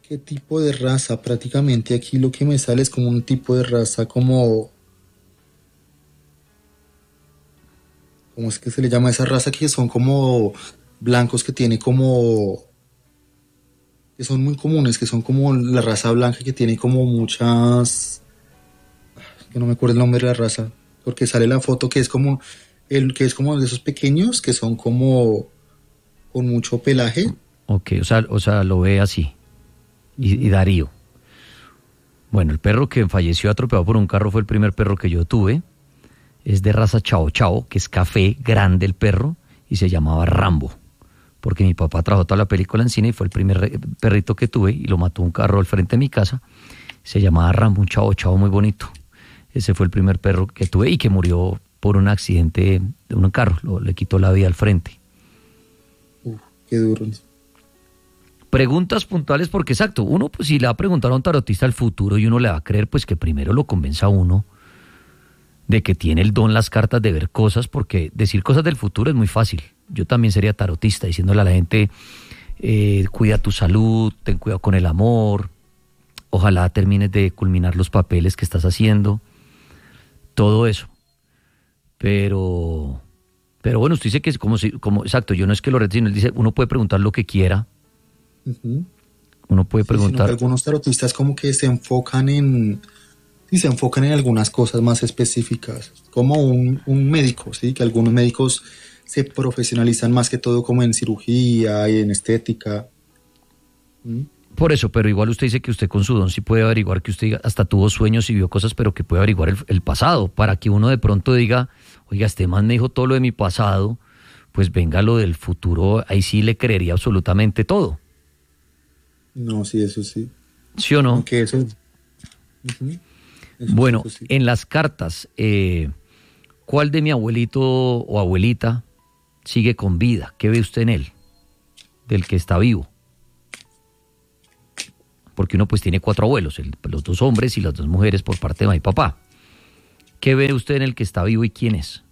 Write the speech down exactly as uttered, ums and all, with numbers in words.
¿Qué tipo de raza? Prácticamente aquí lo que me sale es como un tipo de raza como... ¿Cómo es que se le llama esa raza que son como blancos que tiene como... que son muy comunes, que son como la raza blanca que tiene como muchas... que no me acuerdo el nombre de la raza, porque sale la foto que es como... el que es como de esos pequeños que son como con mucho pelaje. Ok, o sea, o sea, lo ve así. Y, y Ujú. Darío. Bueno, el perro que falleció atropellado por un carro fue el primer perro que yo tuve. Es de raza Chao Chao, que es café, grande el perro, y se llamaba Rambo. Porque mi papá trabajó toda la película en cine y fue el primer re- perrito que tuve y lo mató un carro al frente de mi casa. Se llamaba Rambo, un Chao Chao muy bonito. Ese fue el primer perro que tuve y que murió por un accidente de un carro. Lo- le quitó la vida al frente. Uf, qué duro. Preguntas puntuales porque exacto, uno pues si le va a preguntar a un tarotista el futuro y uno le va a creer pues que primero lo convenza a uno de que tiene el don las cartas de ver cosas, porque decir cosas del futuro es muy fácil. Yo también sería tarotista diciéndole a la gente, eh, cuida tu salud, ten cuidado con el amor, ojalá termines de culminar los papeles que estás haciendo, todo eso. Pero, pero bueno, usted dice que es como si, como, exacto, yo no es que lo rete, sino él dice, uno puede preguntar lo que quiera, Ujú. uno puede Sí, sino que preguntar, algunos tarotistas como que se enfocan en, sí, se enfocan en algunas cosas más específicas, como un, un médico, sí, que algunos médicos se profesionalizan más que todo como en cirugía y en estética. ¿Mm? por eso, pero igual usted dice que usted con su don sí puede averiguar que usted hasta tuvo sueños y vio cosas, pero que puede averiguar el, el pasado, para que uno de pronto diga, oiga, este man me dijo todo lo de mi pasado, pues venga lo del futuro, ahí sí le creería absolutamente todo, No, sí, eso sí. ¿sí o no? Aunque eso, ujú, eso sí, Bueno, eso sí. en las cartas, eh, ¿cuál de mi abuelito o abuelita sigue con vida? ¿Qué ve usted en él? Del que está vivo. Porque uno pues tiene cuatro abuelos, el- los dos hombres y las dos mujeres por parte de mi papá. ¿Qué ve usted en el que está vivo y quién es?